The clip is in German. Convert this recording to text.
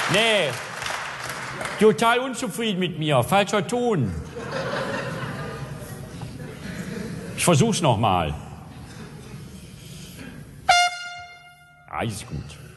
Nee. Total unzufrieden mit mir. Falscher Ton. Ich versuch's nochmal. Ah, ist gut.